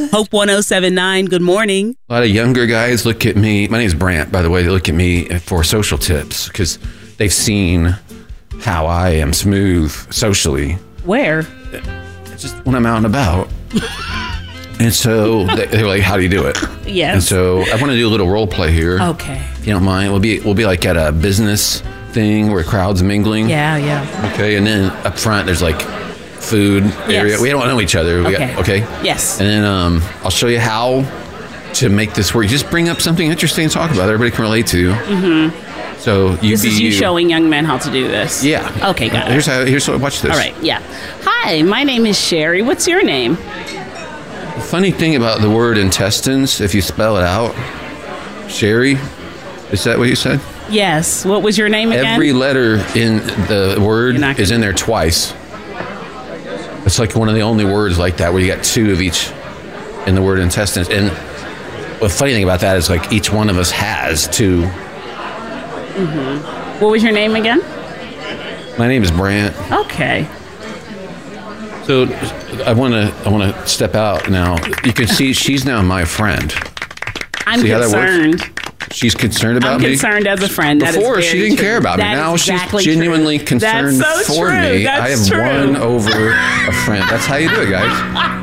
Hope 1079, good morning. A lot of younger guys look at me. My name's Brant, by the way. They look at me for social tips because they've seen how I am smooth socially. Where? Just when I'm out and about. And so they're like, how do you do it? Yes. And so I want to do a little role play here. Okay. If you don't mind. We'll be like at a business thing where crowds mingling. Yeah. Okay. And then up front, there's like food area. Yes. We don't know each other. Okay. Yes. And then I'll show you how to make this work. You just bring up something interesting to talk about. Everybody can relate to. Mm-hmm. So this is you showing young men how to do this. Yeah. Okay, got it. Here's how. Watch this. All right. Yeah. Hi, my name is Sherry. What's your name? The funny thing about the word intestines, if you spell it out, Sherry, is that what you said? Yes. What was your name again? Every letter in the word is in there twice. It's like one of the only words like that where you got two of each in the word intestines. And the funny thing about that is like each one of us has two. Mm-hmm. What was your name again? My name is Brant. Okay. So I want to step out now. You can see she's now my friend. I'm concerned. She's concerned about me? I'm concerned as a friend. Before, she didn't care about me. Now she's genuinely concerned for me. I have won over a friend. That's how you do it, guys.